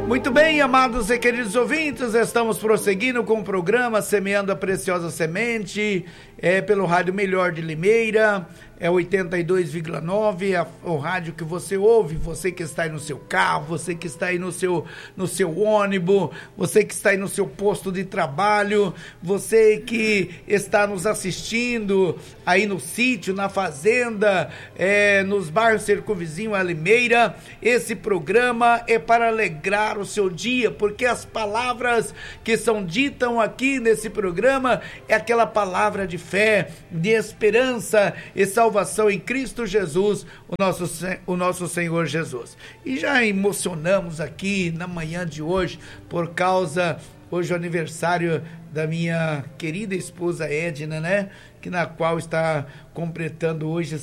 Muito bem, amados e queridos ouvintes, estamos prosseguindo com o programa Semeando a Preciosa Semente, pelo Rádio Melhor de Limeira, 82,9, o rádio que você ouve, você que está aí no seu carro, você que está aí no seu ônibus, você que está aí no seu posto de trabalho, você que está nos assistindo aí no sítio, na fazenda, nos bairros circunvizinhos a Limeira. Esse programa é para alegrar o seu dia, porque as palavras que são ditas aqui nesse programa é aquela palavra de fé, de esperança e salvação em Cristo Jesus, o nosso Senhor Jesus. E já emocionamos aqui na manhã de hoje, por causa, hoje é o aniversário da minha querida esposa Edna, né? Na qual está completando hoje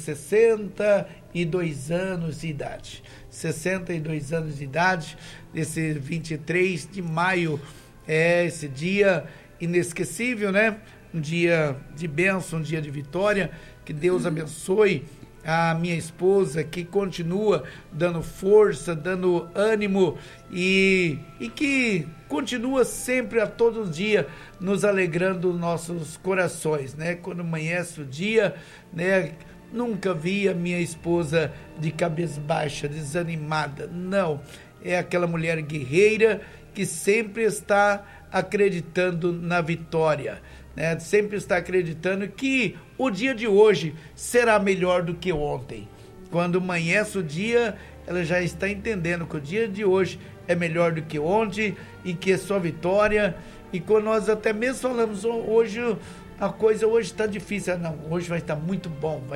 62 anos de idade. 62 anos de idade, esse 23 de maio, esse dia inesquecível, né? Um dia de bênção, um dia de vitória. Que Deus abençoe a minha esposa, que continua dando força, dando ânimo e que continua sempre, a todo dia, nos alegrando nossos corações, né? Quando amanhece o dia, né? Nunca vi a minha esposa de cabeça baixa, desanimada, não. É aquela mulher guerreira que sempre está acreditando na vitória, né? Sempre está acreditando que o dia de hoje será melhor do que ontem. Quando amanhece o dia, ela já está entendendo que o dia de hoje é melhor do que ontem e que é só vitória. E quando nós até mesmo falamos, hoje a coisa hoje está difícil, não, hoje vai estar muito bom, vai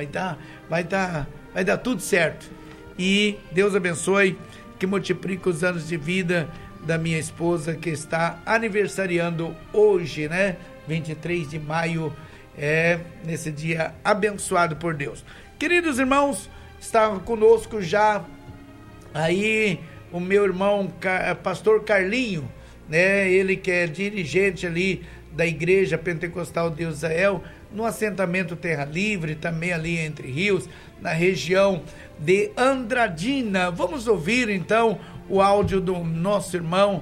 dar tudo certo. E Deus abençoe, que multiplique os anos de vida da minha esposa, que está aniversariando hoje, né? 23 de maio, nesse dia abençoado por Deus. Queridos irmãos, está conosco já aí o meu irmão, pastor Carlinho, né? Ele que é dirigente ali da Igreja Pentecostal de Israel, no assentamento Terra Livre, também ali entre Rios, na região de Andradina. Vamos ouvir então o áudio do nosso irmão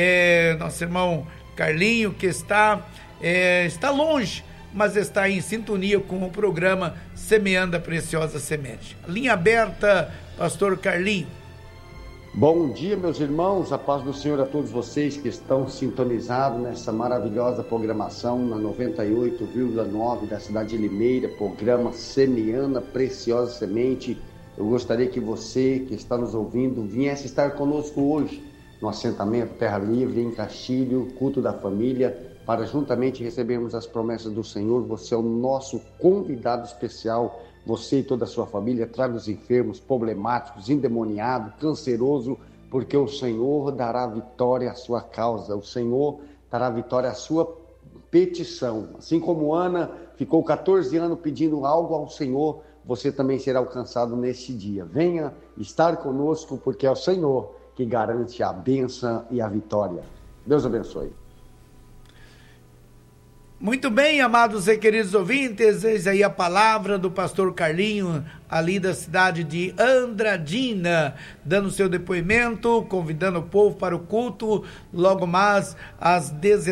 Carlinho, que está longe, mas está em sintonia com o programa Semeando a Preciosa Semente. Linha aberta, pastor Carlinho. Bom dia, meus irmãos, a paz do Senhor a todos vocês que estão sintonizados nessa maravilhosa programação na 98,9 da cidade de Limeira, programa Semeando a Preciosa Semente. Eu gostaria que você que está nos ouvindo viesse estar conosco hoje no assentamento Terra Livre, em Castilho, culto da família, para juntamente recebermos as promessas do Senhor. Você é o nosso convidado especial. Você e toda a sua família, traga os enfermos, problemáticos, endemoniados, canceroso, porque o Senhor dará vitória à sua causa, o Senhor dará vitória à sua petição. Assim como Ana ficou 14 anos pedindo algo ao Senhor, você também será alcançado neste dia. Venha estar conosco, porque é o Senhor que garante a bênção e a vitória. Deus abençoe. Muito bem, amados e queridos ouvintes, eis aí a palavra do pastor Carlinho, ali da cidade de Andradina, dando seu depoimento, convidando o povo para o culto, logo mais às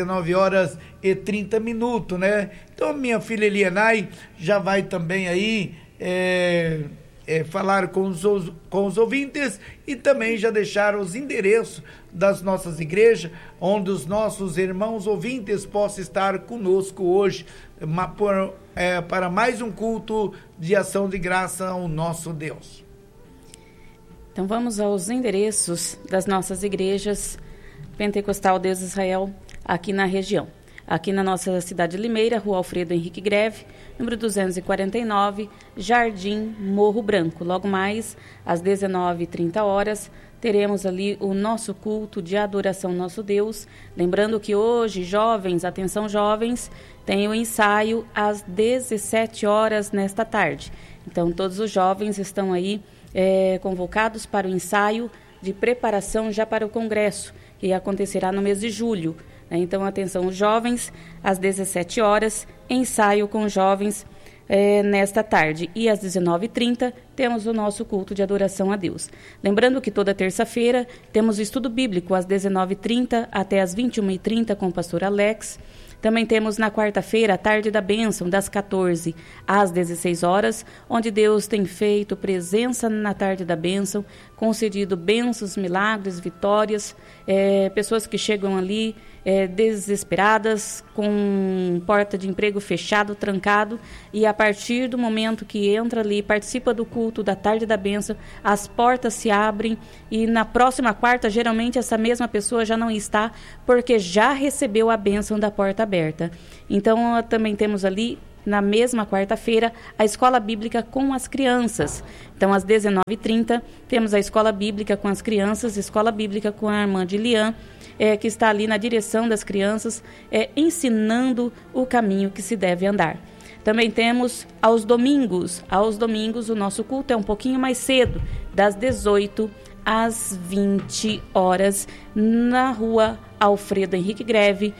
19h30, né? Então, minha filha Elianai já vai também aí falar com os ouvintes e também já deixar os endereços das nossas igrejas, onde os nossos irmãos ouvintes possam estar conosco hoje para mais um culto de ação de graça ao nosso Deus. Então vamos aos endereços das nossas igrejas Pentecostal Deus Israel aqui na região. Aqui na nossa cidade de Limeira, Rua Alfredo Henrique Greve, número 249, Jardim Morro Branco. Logo mais, às 19h30, teremos ali o nosso culto de adoração ao nosso Deus. Lembrando que hoje, jovens, atenção jovens, tem o ensaio às 17h nesta tarde. Então, todos os jovens estão aí convocados para o ensaio de preparação já para o congresso, que acontecerá no mês de julho. Então, atenção, os jovens, às 17h, ensaio com jovens nesta tarde. E às 19h30 temos o nosso culto de adoração a Deus. Lembrando que toda terça-feira temos o estudo bíblico às 19h30 até às 21h30 com o pastor Alex. Também temos na quarta-feira a tarde da bênção, das 14 às 16 horas, onde Deus tem feito presença na tarde da bênção, concedido bênçãos, milagres, vitórias, pessoas que chegam ali desesperadas, com porta de emprego fechado, trancado, e a partir do momento que entra ali, participa do culto da tarde da bênção, as portas se abrem, e na próxima quarta, geralmente essa mesma pessoa já não está, porque já recebeu a bênção da porta aberta. Então, também temos ali, na mesma quarta-feira, a Escola Bíblica com as crianças. Então, às 19h30, temos a Escola Bíblica com as crianças, Escola Bíblica com a irmã de Lian, que está ali na direção das crianças, ensinando o caminho que se deve andar. Também temos aos domingos. Aos domingos, o nosso culto é um pouquinho mais cedo, das 18 às 20 horas, na rua Alfredo Henrique Greve,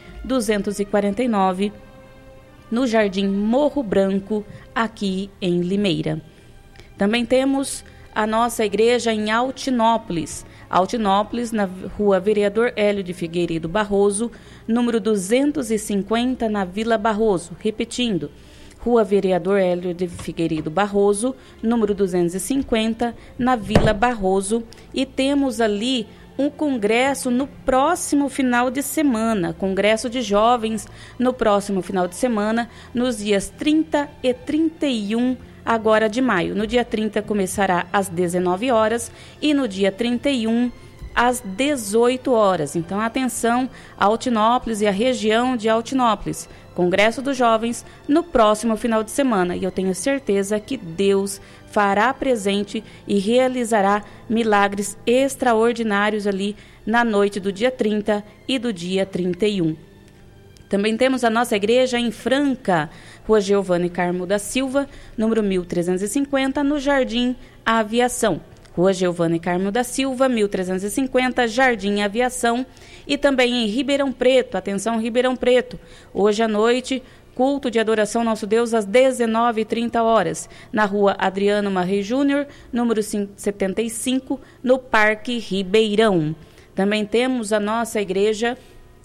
249, no Jardim Morro Branco, aqui em Limeira. Também temos a nossa igreja em Altinópolis. Altinópolis, na rua Vereador Hélio de Figueiredo Barroso, número 250, na Vila Barroso. Repetindo, rua Vereador Hélio de Figueiredo Barroso, número 250, na Vila Barroso. E temos ali um congresso no próximo final de semana, congresso de jovens no próximo final de semana, nos dias 30 e 31 agora de maio. No dia 30 começará às 19 horas e no dia 31 às 18 horas. Então, atenção, Altinópolis e a região de Altinópolis. Congresso dos Jovens no próximo final de semana. E eu tenho certeza que Deus fará presente e realizará milagres extraordinários ali na noite do dia 30 e do dia 31. Também temos a nossa igreja em Franca, Rua Giovanni Carmo da Silva, número 1350, no Jardim Aviação. Rua Giovanni Carmo da Silva, 1350, Jardim Aviação. E também em Ribeirão Preto, atenção Ribeirão Preto, hoje à noite, culto de adoração Nosso Deus às 19h30, na Rua Adriano Marrei Júnior, número 75, no Parque Ribeirão. Também temos a nossa igreja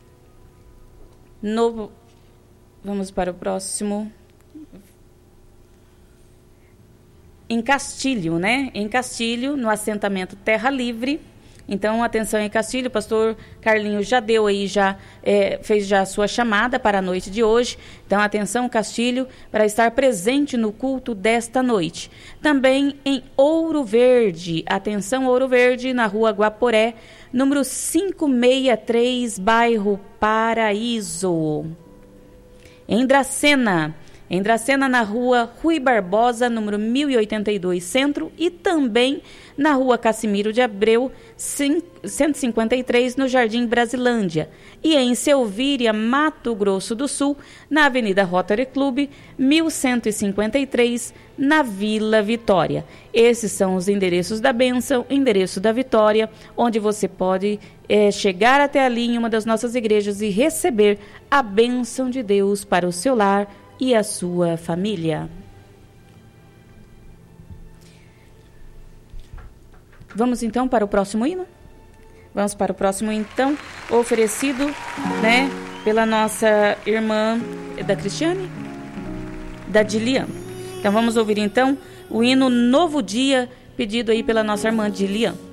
vamos para o próximo. Em Castilho, né? Em Castilho, no assentamento Terra Livre. Então, atenção em Castilho, o pastor Carlinhos já deu aí, fez já a sua chamada para a noite de hoje. Então, atenção Castilho, para estar presente no culto desta noite. Também em Ouro Verde, atenção Ouro Verde, na Rua Guaporé, número 563, bairro Paraíso. Em Dracena, na Rua Rui Barbosa, número 1082, Centro, e também na Rua Cassimiro de Abreu, 153, no Jardim Brasilândia. E em Selvíria, Mato Grosso do Sul, na Avenida Rotary Club, 1153, na Vila Vitória. Esses são os endereços da bênção, endereço da vitória, onde você pode chegar até ali em uma das nossas igrejas e receber a bênção de Deus para o seu lar e a sua família. Vamos então para o próximo hino? Vamos para o próximo então, oferecido, né, pela nossa irmã da Cristiane, da Dilian. Então vamos ouvir então o hino Novo Dia, pedido aí pela nossa irmã Dilian.